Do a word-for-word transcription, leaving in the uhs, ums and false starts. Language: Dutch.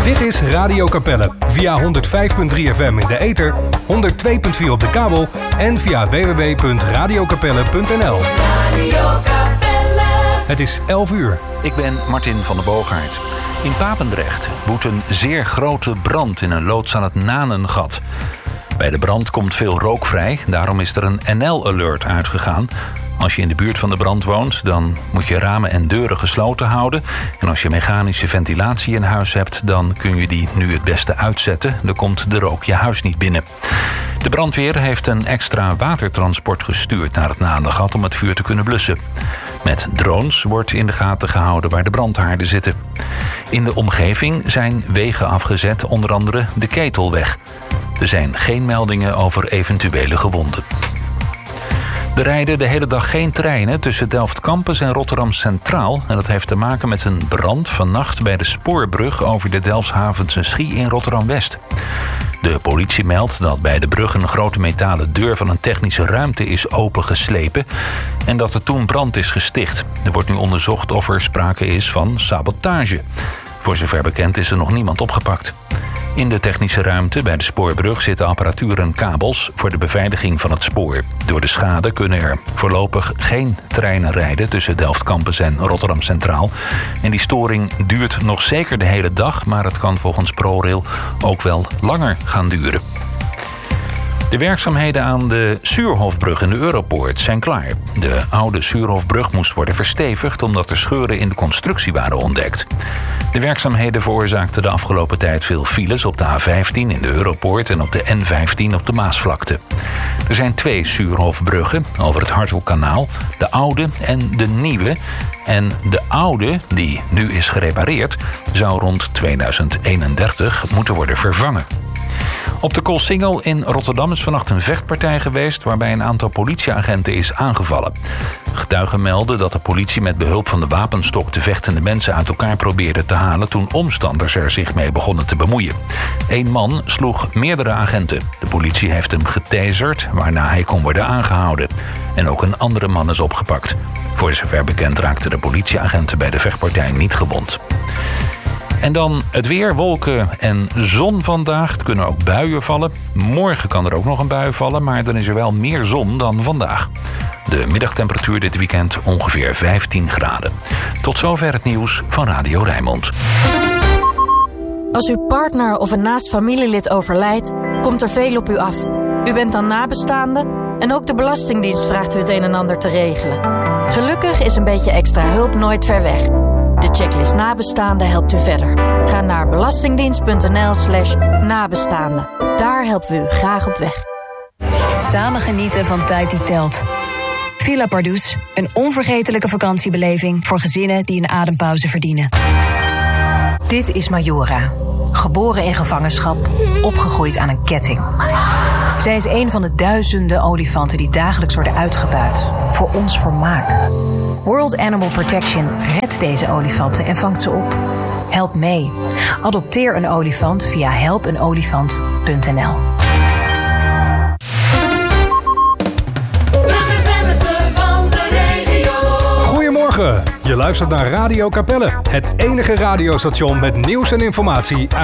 Dit is Radio Capelle via honderd vijf komma drie F M in de ether, honderd twee komma vier op de kabel en via w w w punt radio capelle punt n l. Radio Capelle. Het is elf uur. Ik ben Martin van der Boogaard. In Papendrecht woedt een zeer grote brand in een loods aan het Nanengat. Bij de brand komt veel rook vrij, daarom is er een N L-alert uitgegaan. Als je in de buurt van de brand woont, dan moet je ramen en deuren gesloten houden. En als je mechanische ventilatie in huis hebt, dan kun je die nu het beste uitzetten. Dan komt de rook je huis niet binnen. De brandweer heeft een extra watertransport gestuurd naar het Nanengat om het vuur te kunnen blussen. Met drones wordt in de gaten gehouden waar de brandhaarden zitten. In de omgeving zijn wegen afgezet, onder andere de Ketelweg. Er zijn geen meldingen over eventuele gewonden. Er rijden de hele dag geen treinen tussen Delft Campus en Rotterdam Centraal. En dat heeft te maken met een brand vannacht bij de spoorbrug over de Delfshavense Schie in Rotterdam-West. De politie meldt dat bij de brug een grote metalen deur van een technische ruimte is opengeslepen en dat er toen brand is gesticht. Er wordt nu onderzocht of er sprake is van sabotage. Voor zover bekend is er nog niemand opgepakt. In de technische ruimte bij de spoorbrug zitten apparatuur en kabels voor de beveiliging van het spoor. Door de schade kunnen er voorlopig geen treinen rijden tussen Delft Campus en Rotterdam Centraal. En die storing duurt nog zeker de hele dag, maar het kan volgens ProRail ook wel langer gaan duren. De werkzaamheden aan de Suurhofbrug in de Europoort zijn klaar. De oude Suurhofbrug moest worden verstevigd omdat er scheuren in de constructie waren ontdekt. De werkzaamheden veroorzaakten de afgelopen tijd veel files op de A vijftien in de Europoort en op de N vijftien op de Maasvlakte. Er zijn twee Suurhofbruggen over het Hartelkanaal, de oude en de nieuwe. En de oude, die nu is gerepareerd, zou rond tweeduizend eenendertig moeten worden vervangen. Op de Koolsingel in Rotterdam is vannacht een vechtpartij geweest waarbij een aantal politieagenten is aangevallen. Getuigen melden dat de politie met behulp van de wapenstok de vechtende mensen uit elkaar probeerde te halen toen omstanders er zich mee begonnen te bemoeien. Eén man sloeg meerdere agenten. De politie heeft hem getaserd, waarna hij kon worden aangehouden. En ook een andere man is opgepakt. Voor zover bekend raakten de politieagenten bij de vechtpartij niet gewond. En dan het weer, wolken en zon vandaag. Het kunnen ook buien vallen. Morgen kan er ook nog een bui vallen, maar dan is er wel meer zon dan vandaag. De middagtemperatuur dit weekend ongeveer vijftien graden. Tot zover het nieuws van Radio Rijnmond. Als uw partner of een naast familielid overlijdt, komt er veel op u af. U bent dan nabestaande en ook de Belastingdienst vraagt u het een en ander te regelen. Gelukkig is een beetje extra hulp nooit ver weg. De checklist nabestaanden helpt u verder. Ga naar belastingdienst.nl slash nabestaanden. Daar helpen we u graag op weg. Samen genieten van tijd die telt. Villa Pardoes, een onvergetelijke vakantiebeleving voor gezinnen die een adempauze verdienen. Dit is Majora. Geboren in gevangenschap, opgegroeid aan een ketting. Zij is een van de duizenden olifanten die dagelijks worden uitgebuit. Voor ons vermaak. World Animal Protection redt deze olifanten en vangt ze op. Help mee. Adopteer een olifant via help een olifant punt n l. Goedemorgen, je luistert naar Radio Capelle. Het enige radiostation met nieuws en informatie uit